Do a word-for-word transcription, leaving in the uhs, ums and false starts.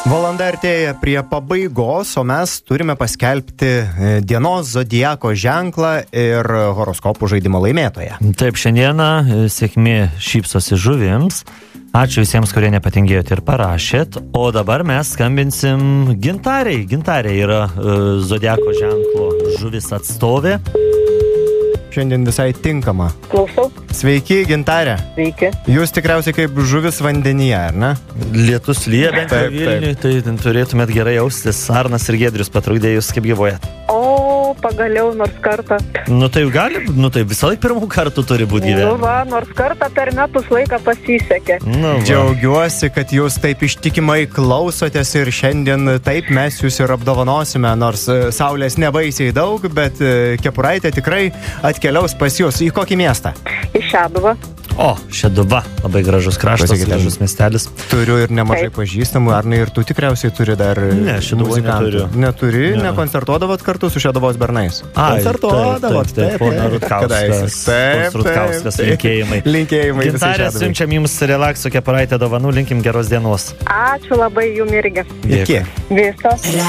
Valanda artėja prie pabaigos, o mes turime paskelbti dienos zodiako ženklą ir horoskopų žaidimo laimėtoją. Taip, šiandieną sėkmė šypsosi žuvims. Ačiū visiems, kurie nepatingėjote ir parašėt. O dabar mes skambinsim Gintarei. Gintarė yra uh, zodiako ženklo žuvis atstovė. Šiandien visai tinkama. Klausau. Sveiki, Gintarė. Sveiki. Jūs tikriausiai kaip žuvis vandenyje, ar ne? Lietus lyja bent jau Taip, Vilniui, tai turėtumėt gerai jaustis. Arnas ir Giedrius patrukdėjus, kaip gyvojat. O, pagaliau nors kartą. Nu tai gali, nu tai visą laiką pirmų kartų turi būti Nu gyvenime. va, nors kartą per metus laiką pasisekė. Nu, va. Džiaugiuosi, kad jūs taip ištikimai klausotės ir šiandien taip mes jūs ir apdovanosime, nors e, saulės nebaisiai daug, bet e, kepuraitė tikrai atkeliaus pas jūs. Į kokį miestą? Į Šeduvą. O, Šeduva, labai gražus kraštas, Pasakykite. gražus miestelis. Turiu ir nemažai Taip. pažįstamų. Arnai, ir tu tikriausiai turi dar Ne, Šeduvoj muzikantų. neturiu. Neturi? Ne. Nekoncertuodavot kartu su Šeduvos bernais? Ai, Koncertuodavot, taip, taip, taip, pona Rutkauskas, Taip, pons Rutkauskas, taip. linkėjimai. Linkėjimai visai Gintarė, Šeduvai. siunčiam jums relakso kepuraitę dovanų, linkim geros dienos. Ačiū labai jum irgi. Iki. Visos.